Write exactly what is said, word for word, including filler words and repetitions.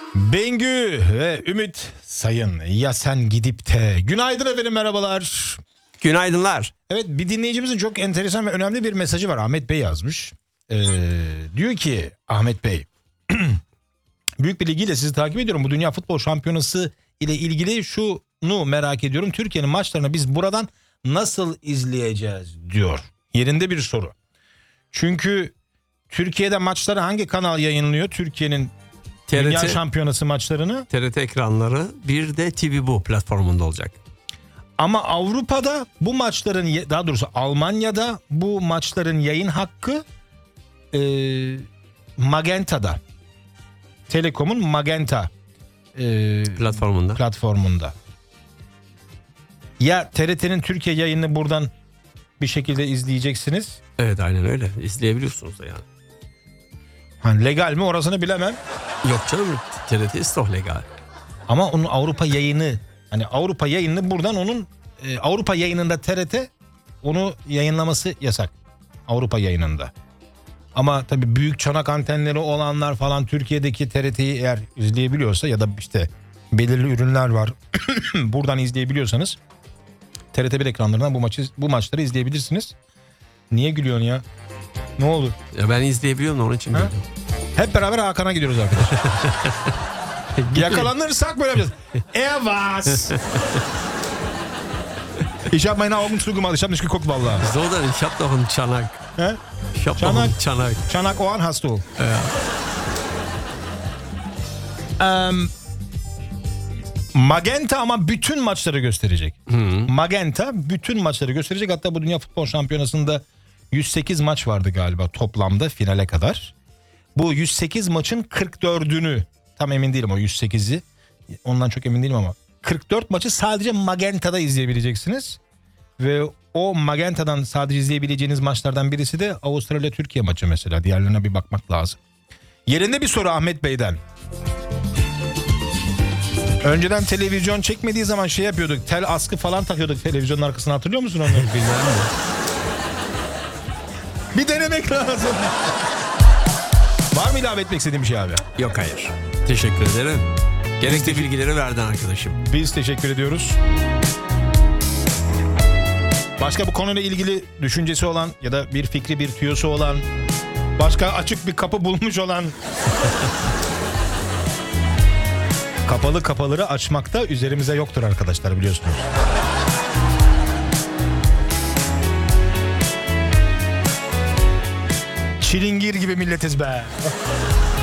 Bengü ve Ümit Sayın ya sen gidip de. Günaydın efendim, merhabalar. Günaydınlar. Evet, bir dinleyicimizin çok enteresan ve önemli bir mesajı var. Ahmet Bey yazmış. Ee, diyor ki Ahmet Bey büyük bir ilgiyle sizi takip ediyorum. Bu Dünya Futbol Şampiyonası ile ilgili şunu merak ediyorum. Türkiye'nin maçlarını biz buradan nasıl izleyeceğiz diyor. Yerinde bir soru. Çünkü Türkiye'de maçları hangi kanal yayınlıyor? Türkiye'nin T R T, Dünya Şampiyonası maçlarını. T R T ekranları bir de T V Bu platformunda olacak. Ama Avrupa'da bu maçların, daha doğrusu Almanya'da bu maçların yayın hakkı e, Magenta'da. Telekom'un Magenta e, Platformunda. platformunda. Ya T R T'nin Türkiye yayınını buradan bir şekilde izleyeceksiniz. Evet, aynen öyle. İzleyebiliyorsunuz da yani. Hani legal mi orasını bilemem. Yok canım, T R T ist legal. Ama onun Avrupa yayını, hani Avrupa yayını buradan onun e, Avrupa yayınında T R T onu yayınlaması yasak. Avrupa yayınında. Ama tabii büyük çanak antenleri olanlar falan Türkiye'deki T R T'yi eğer izleyebiliyorsa ya da işte belirli ürünler var buradan izleyebiliyorsanız T R T bir ekranlarından bu maçı bu maçları izleyebilirsiniz. Niye gülüyorsun ya? Ne olur? Ya ben izleyebiliyorum da onun için. Ha? Hep beraber Hakan'a gidiyoruz arkadaşlar. Yakalanırsak böyle yapacağız. Evas. Ich habe meine Augen zugemacht. Ich habe nicht geguckt vallahi. So dann, ich hab doch einen Çanak. He? Ich hab Çanak. doch einen Çanak. Çanak Oğan hast du. Ja. Um, Magenta ama bütün maçları gösterecek. Hı. Magenta bütün maçları gösterecek. Hatta bu Dünya Futbol Şampiyonası'nda yüz sekiz maç vardı galiba toplamda finale kadar. Bu yüz sekiz maçın kırk dördünü, tam emin değilim o yüz sekizi. Ondan çok emin değilim ama kırk dört maçı sadece Magenta'da izleyebileceksiniz. Ve o Magenta'dan sadece izleyebileceğiniz maçlardan birisi de Avustralya-Türkiye maçı mesela. Diğerlerine bir bakmak lazım. Yerinde bir soru Ahmet Bey'den. Önceden televizyon çekmediği zaman şey yapıyorduk. Tel askı falan takıyorduk televizyonun arkasına, hatırlıyor musun onları? Bilmem mi? Bir denemek lazım. Var mı ilave etmek istediğin bir şey abi? Yok, hayır. Teşekkür ederim. Gerekli bilgileri verdin arkadaşım. Biz teşekkür ediyoruz. Başka bu konuyla ilgili düşüncesi olan ya da bir fikri, bir tüyosu olan, başka açık bir kapı bulmuş olan... Kapalı kapıları açmakta üzerimize yoktur arkadaşlar, biliyorsunuz. Çilingir gibi milletiz be.